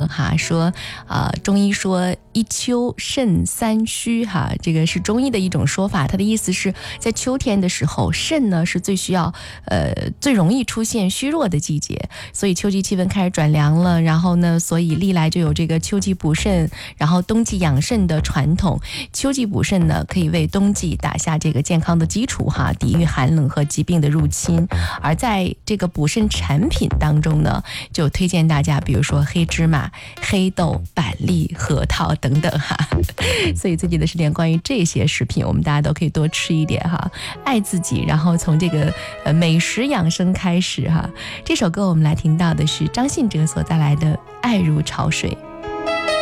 哈，说中医说一秋肾三虚哈，这个是中医的一种说法，它的意思是在秋天的时候，肾呢是最需要最容易出现虚弱的季节，所以秋季气温开始转凉了，然后呢，所以历来就有这个秋季补肾，然后冬季养肾的传统。秋季补肾呢，可以为冬季打下这个健康的基础哈，抵御寒冷和疾病的入侵。而在这个补肾产品当中呢，就推荐大家，比如说黑芝麻、黑豆、板栗、核桃等等哈。所以最近的时间，关于这些食品，我们大家都可以多吃一点哈，爱自己，然后从这个美食养生开始哈。这首歌我们来听到的是张信哲所带来的《爱如潮水》。